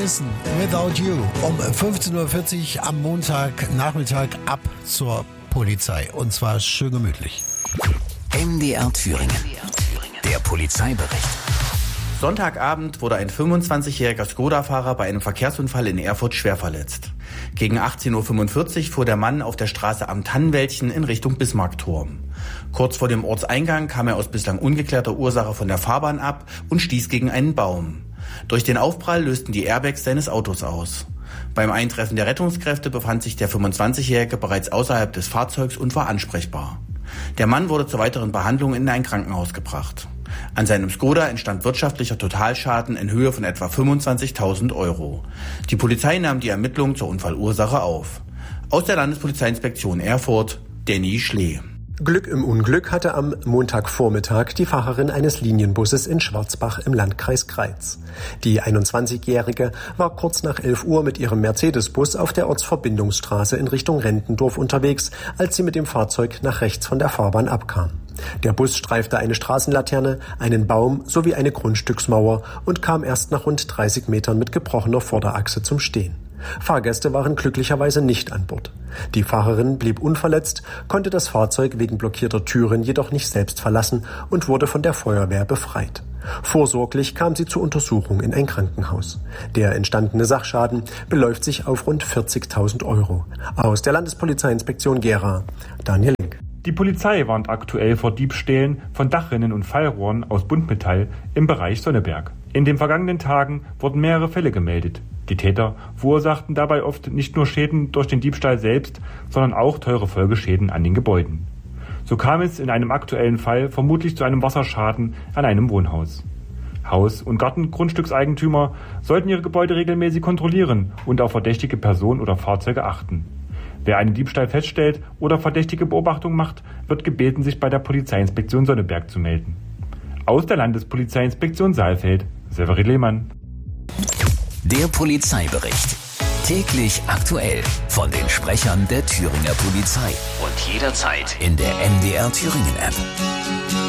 Allison, Without You, um 15.40 Uhr am Montagnachmittag ab zur Polizei. Und zwar schön gemütlich. MDR Thüringen. Der Polizeibericht. Sonntagabend wurde ein 25-jähriger Skoda-Fahrer bei einem Verkehrsunfall in Erfurt schwer verletzt. Gegen 18.45 Uhr fuhr der Mann auf der Straße am Tannenwäldchen in Richtung Bismarckturm. Kurz vor dem Ortseingang kam er aus bislang ungeklärter Ursache von der Fahrbahn ab und stieß gegen einen Baum. Durch den Aufprall lösten die Airbags seines Autos aus. Beim Eintreffen der Rettungskräfte befand sich der 25-Jährige bereits außerhalb des Fahrzeugs und war ansprechbar. Der Mann wurde zur weiteren Behandlung in ein Krankenhaus gebracht. An seinem Skoda entstand wirtschaftlicher Totalschaden in Höhe von etwa 25.000 Euro. Die Polizei nahm die Ermittlungen zur Unfallursache auf. Aus der Landespolizeiinspektion Erfurt, Danny Schlee. Glück im Unglück hatte am Montagvormittag die Fahrerin eines Linienbusses in Schwarzbach im Landkreis Greiz. Die 21-Jährige war kurz nach 11 Uhr mit ihrem Mercedes-Bus auf der Ortsverbindungsstraße in Richtung Rentendorf unterwegs, als sie mit dem Fahrzeug nach rechts von der Fahrbahn abkam. Der Bus streifte eine Straßenlaterne, einen Baum sowie eine Grundstücksmauer und kam erst nach rund 30 Metern mit gebrochener Vorderachse zum Stehen. Fahrgäste waren glücklicherweise nicht an Bord. Die Fahrerin blieb unverletzt, konnte das Fahrzeug wegen blockierter Türen jedoch nicht selbst verlassen und wurde von der Feuerwehr befreit. Vorsorglich kam sie zur Untersuchung in ein Krankenhaus. Der entstandene Sachschaden beläuft sich auf rund 40.000 Euro. Aus der Landespolizeiinspektion Gera, Daniel Link. Die Polizei warnt aktuell vor Diebstählen von Dachrinnen und Fallrohren aus Buntmetall im Bereich Sonneberg. In den vergangenen Tagen wurden mehrere Fälle gemeldet. Die Täter verursachten dabei oft nicht nur Schäden durch den Diebstahl selbst, sondern auch teure Folgeschäden an den Gebäuden. So kam es in einem aktuellen Fall vermutlich zu einem Wasserschaden an einem Wohnhaus. Haus- und Gartengrundstückseigentümer sollten ihre Gebäude regelmäßig kontrollieren und auf verdächtige Personen oder Fahrzeuge achten. Wer einen Diebstahl feststellt oder verdächtige Beobachtungen macht, wird gebeten, sich bei der Polizeiinspektion Sonneberg zu melden. Aus der Landespolizeiinspektion Saalfeld, Severin Lehmann. Der Polizeibericht. Täglich aktuell von den Sprechern der Thüringer Polizei. Und jederzeit in der MDR Thüringen App.